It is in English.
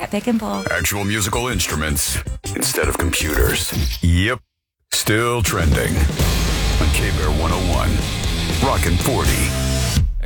Pick and pull. Actual musical instruments instead of computers. Yep. Still trending on K-Bear 101. Rockin' 40.